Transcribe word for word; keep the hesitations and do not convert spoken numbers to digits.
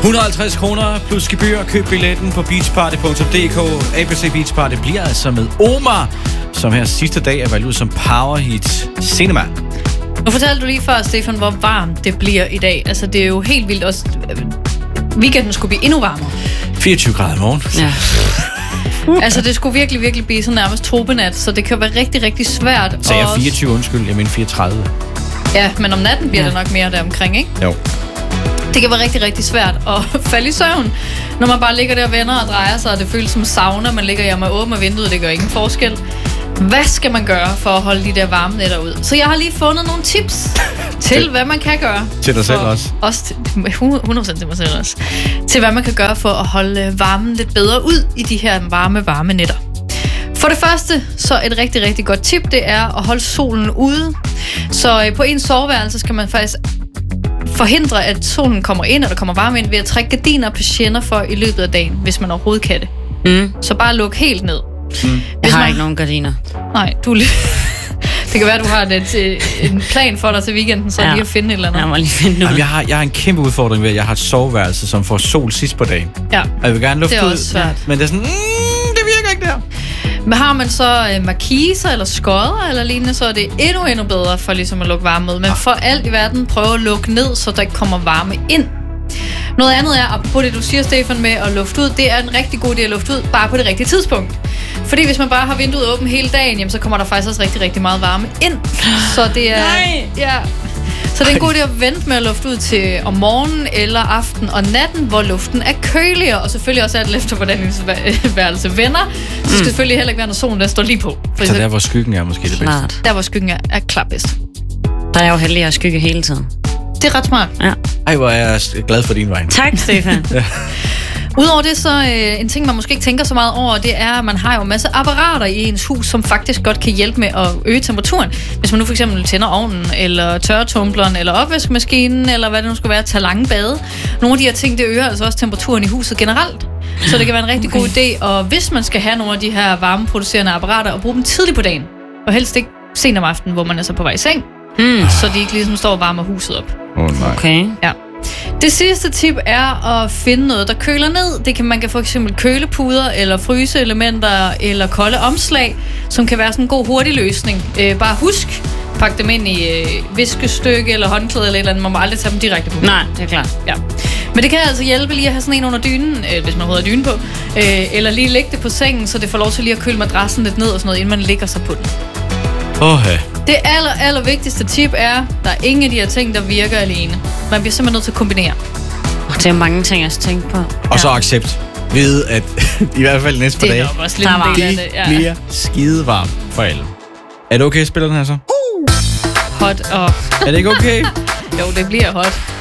hundrede og halvtreds kroner plus gebyr. Køb billetten på beachparty punktum d k. A B C Beach Party bliver altså med Omar, som her sidste dag er valgt ud som Power Hit Cinema. Nu fortalte du lige før, Stefan, hvor varmt det bliver i dag. Altså, det er jo helt vildt også. Weekenden skulle blive endnu varmere. fireogtyve grader i morgen. Ja. Altså, det skulle virkelig, virkelig blive sådan nærmest tropenat, så det kan være rigtig, rigtig svært. Så jeg er fireogtyve, undskyld, jeg mener fireogtredive. Ja, men om natten bliver ja. det nok mere deromkring, ikke? Jo. Det kan være rigtig, rigtig svært at falde i søvn, når man bare ligger der og vender og drejer sig, og det føles som sauna. Man ligger hjemme og åbner vinduet, det gør ingen forskel. Hvad skal man gøre for at holde de der varme nætter ud? Så jeg har lige fundet nogle tips til, hvad man kan gøre. Til dig selv også? Også til, hundrede procent til mig selv også. Til, hvad man kan gøre for at holde varmen lidt bedre ud i de her varme, varme nætter. For det første, så et rigtig, rigtig godt tip, det er at holde solen ude. Så på en soveværelse skal man faktisk forhindre, at solen kommer ind, og der kommer varme ind, ved at trække gardiner og persienner for i løbet af dagen, hvis man overhovedet kan det. Mm. Så bare luk helt ned. Mm. Jeg har man... ikke nogen gardiner. Nej, du er det kan være, at du har et, en plan for dig til weekenden, så ja. lige at finde et eller andet. Jeg må lige finde Jamen, jeg, har, jeg har en kæmpe udfordring ved, at jeg har et soveværelse, som får sol sidst på dagen. Ja. Og jeg vil gerne lufte det er ud, også svært. Men det er sådan, mm, det virker ikke der. Men har man så øh, markiser eller skodder eller lignende, så er det endnu, endnu bedre for ligesom at lukke varme ud. Men for alt i verden, prøv at lukke ned, så der ikke kommer varme ind. Noget andet er, apropos det du siger, Stefan, med at lufte ud, det er en rigtig god idé at lufte ud, bare på det rigtige tidspunkt. Fordi hvis man bare har vinduet åbent hele dagen, jamen, så kommer der faktisk også rigtig, rigtig meget varme ind. Så det er... Nej. Ja. Så det er en god idé at vente med at lufte ud til om morgenen eller aften og natten, hvor luften er køligere. Og selvfølgelig også alt efter, hvordan ens værelse vender. Så skal mm. selvfølgelig heller ikke være, når solen der står lige på. Så der, hvor skyggen er måske det bedste. Klart. Der, hvor skyggen er, er klart bedst. Der er jo heldig at skygge hele tiden. Det er ret smart. Ja. Ej, hvor er jeg glad for din vej. Tak, Stefan. Ja. Udover det, så øh, en ting, man måske ikke tænker så meget over, det er, at man har jo en masse apparater i ens hus, som faktisk godt kan hjælpe med at øge temperaturen. Hvis man nu for eksempel tænder ovnen, eller tørretumbleren, eller opvaskemaskinen, eller hvad det nu skal være, tager lange bade. Nogle af de her ting, det øger altså også temperaturen i huset generelt. Så det kan være en rigtig okay. god idé, og hvis man skal have nogle af de her varmeproducerende apparater, og bruge dem tidligt på dagen, og helst ikke sent om aftenen, hvor man er så på vej i seng, mm. så de ikke ligesom står og varmer huset op. Åh oh, nej. Okay. Ja. Det sidste tip er at finde noget, der køler ned. Det kan, man kan for eksempel kølepuder, eller fryseelementer, eller kolde omslag, som kan være sådan en god hurtig løsning. Øh, bare husk, pak dem ind i øh, viskestykke eller håndklæde eller et eller andet. Man må aldrig tage dem direkte på. Nej, det er klart. Ja. Men det kan altså hjælpe lige at have sådan en under dynen, øh, hvis man overhovedet har dyne på, øh, eller lige lægge det på sengen, så det får lov til lige at køle madrassen lidt ned og sådan noget, inden man ligger sig på den. Okay. Det aller, aller vigtigste tip er, der er ingen af de her ting, der virker alene. Man bliver simpelthen nødt til at kombinere. Oh, det er mange ting, jeg skal tænke på. Og ja. så accept. Ved, at i hvert fald næste par dage, det er nok også lidt en del af det. Ja. bliver skide varmt for alle. Er det okay, at spille den her så? Hot og... Er det ikke okay? Jo, det bliver hot.